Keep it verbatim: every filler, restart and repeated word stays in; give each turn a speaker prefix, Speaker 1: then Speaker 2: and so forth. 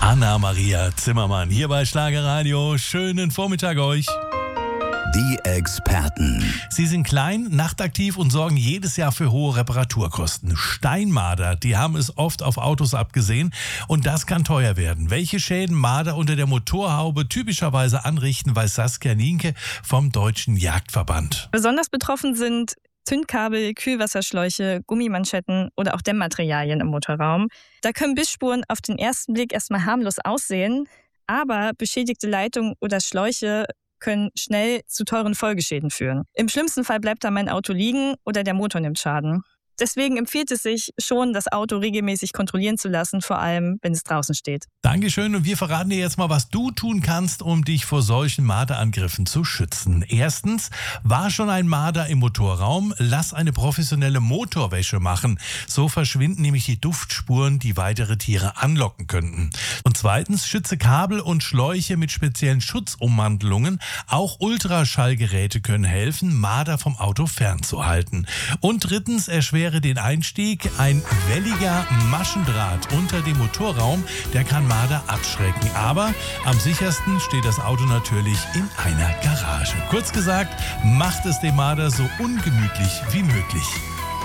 Speaker 1: Anna-Maria Zimmermann hier bei Schlagerradio. Schönen Vormittag euch.
Speaker 2: Die Experten.
Speaker 1: Sie sind klein, nachtaktiv und sorgen jedes Jahr für hohe Reparaturkosten. Steinmarder, die haben es oft auf Autos abgesehen und das kann teuer werden. Welche Schäden Marder unter der Motorhaube typischerweise anrichten, weiß Saskia Nienke vom Deutschen Jagdverband.
Speaker 3: Besonders betroffen sind Zündkabel, Kühlwasserschläuche, Gummimanschetten oder auch Dämmmaterialien im Motorraum. Da können Bissspuren auf den ersten Blick erstmal harmlos aussehen, aber beschädigte Leitungen oder Schläuche können schnell zu teuren Folgeschäden führen. Im schlimmsten Fall bleibt dann mein Auto liegen oder der Motor nimmt Schaden. Deswegen empfiehlt es sich schon, das Auto regelmäßig kontrollieren zu lassen, vor allem, wenn es draußen steht.
Speaker 1: Dankeschön und wir verraten dir jetzt mal, was du tun kannst, um dich vor solchen Marderangriffen zu schützen. Erstens, war schon ein Marder im Motorraum, lass eine professionelle Motorwäsche machen. So verschwinden nämlich die Duftspuren, die weitere Tiere anlocken könnten. Und zweitens, schütze Kabel und Schläuche mit speziellen Schutzummantelungen. Auch Ultraschallgeräte können helfen, Marder vom Auto fernzuhalten. Und drittens, erschwere den Einstieg. Ein welliger Maschendraht unter dem Motorraum, der kann Marder abschrecken. Aber am sichersten steht das Auto natürlich in einer Garage. Kurz gesagt, macht es dem Marder so ungemütlich wie möglich.